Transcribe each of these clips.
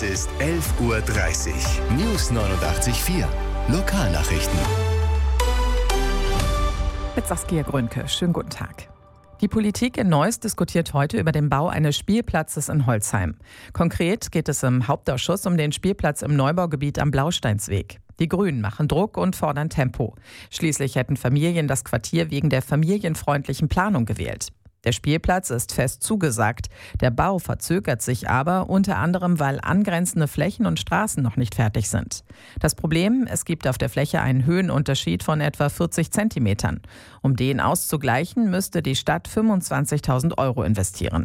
Es ist 11:30 Uhr. News 89.4. Lokalnachrichten. Mit Saskia Grünke. Schönen guten Tag. Die Politik in Neuss diskutiert heute über den Bau eines Spielplatzes in Holzheim. Konkret geht es im Hauptausschuss um den Spielplatz im Neubaugebiet am Blausteinsweg. Die Grünen machen Druck und fordern Tempo. Schließlich hätten Familien das Quartier wegen der familienfreundlichen Planung gewählt. Der Spielplatz ist fest zugesagt. Der Bau verzögert sich aber, unter anderem, weil angrenzende Flächen und Straßen noch nicht fertig sind. Das Problem, es gibt auf der Fläche einen Höhenunterschied von etwa 40 Zentimetern. Um den auszugleichen, müsste die Stadt 25.000 € investieren.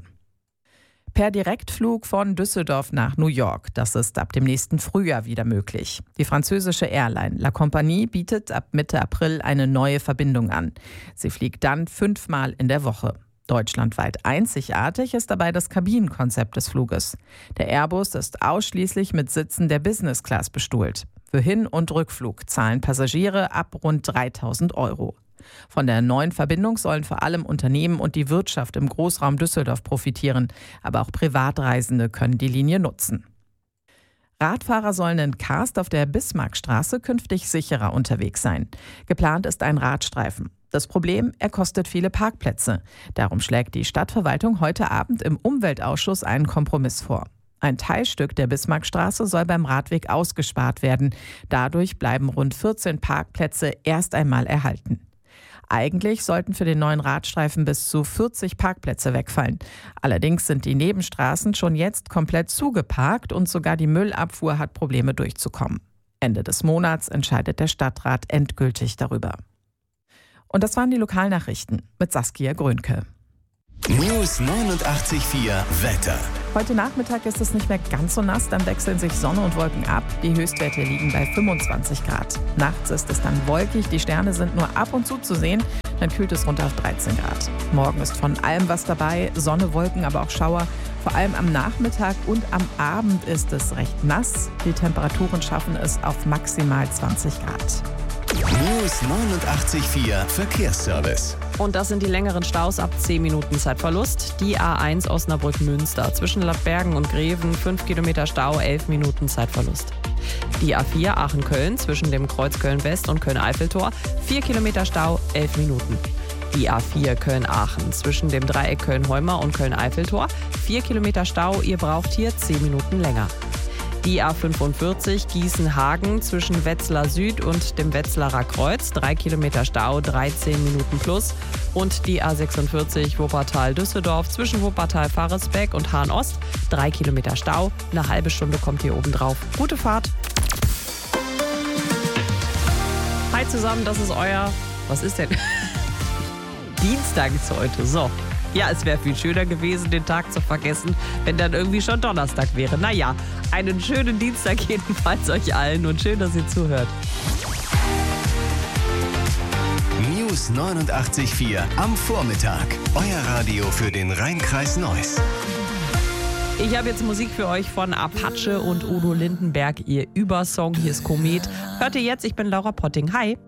Per Direktflug von Düsseldorf nach New York. Das ist ab dem nächsten Frühjahr wieder möglich. Die französische Airline La Compagnie bietet ab Mitte April eine neue Verbindung an. Sie fliegt dann 5-mal in der Woche. Deutschlandweit einzigartig ist dabei das Kabinenkonzept des Fluges. Der Airbus ist ausschließlich mit Sitzen der Business Class bestuhlt. Für Hin- und Rückflug zahlen Passagiere ab rund 3.000 €. Von der neuen Verbindung sollen vor allem Unternehmen und die Wirtschaft im Großraum Düsseldorf profitieren. Aber auch Privatreisende können die Linie nutzen. Radfahrer sollen in Karst auf der Bismarckstraße künftig sicherer unterwegs sein. Geplant ist ein Radstreifen. Das Problem, er kostet viele Parkplätze. Darum schlägt die Stadtverwaltung heute Abend im Umweltausschuss einen Kompromiss vor. Ein Teilstück der Bismarckstraße soll beim Radweg ausgespart werden. Dadurch bleiben rund 14 Parkplätze erst einmal erhalten. Eigentlich sollten für den neuen Radstreifen bis zu 40 Parkplätze wegfallen. Allerdings sind die Nebenstraßen schon jetzt komplett zugeparkt und sogar die Müllabfuhr hat Probleme durchzukommen. Ende des Monats entscheidet der Stadtrat endgültig darüber. Und das waren die Lokalnachrichten mit Saskia Grünke. News 89.4 Wetter. Heute Nachmittag ist es nicht mehr ganz so nass, dann wechseln sich Sonne und Wolken ab. Die Höchstwerte liegen bei 25 Grad. Nachts ist es dann wolkig, die Sterne sind nur ab und zu sehen, dann kühlt es runter auf 13 Grad. Morgen ist von allem was dabei, Sonne, Wolken, aber auch Schauer. Vor allem am Nachmittag und am Abend ist es recht nass. Die Temperaturen schaffen es auf maximal 20 Grad. News 89.4 Verkehrsservice. Und das sind die längeren Staus ab 10 Minuten Zeitverlust. Die A1 Osnabrück-Münster zwischen Lappbergen und Greven 5 Kilometer Stau, 11 Minuten Zeitverlust. Die A4 Aachen-Köln zwischen dem Kreuz Köln-West und Köln-Eiffeltor 4 Kilometer Stau, 11 Minuten. Die A4 Köln-Aachen zwischen dem Dreieck Köln-Heumer und Köln-Eiffeltor 4 Kilometer Stau, ihr braucht hier 10 Minuten länger. Die A45 Gießen-Hagen zwischen Wetzlar Süd und dem Wetzlarer Kreuz 3 Kilometer Stau, 13 Minuten plus. Und die A46 Wuppertal-Düsseldorf zwischen Wuppertal-Faresbeck und Hahn-Ost 3 Kilometer Stau, eine halbe Stunde kommt hier oben drauf. Gute Fahrt! Hi zusammen, das ist euer... Was ist denn? Dienstag ist heute, so. Ja, es wäre viel schöner gewesen, den Tag zu vergessen, wenn dann irgendwie schon Donnerstag wäre. Naja, einen schönen Dienstag jedenfalls euch allen und schön, dass ihr zuhört. News 89.4 am Vormittag. Euer Radio für den Rhein-Kreis Neuss. Ich habe jetzt Musik für euch von Apache und Udo Lindenberg, ihr Übersong. Hier ist Komet. Hört ihr jetzt, ich bin Laura Potting. Hi.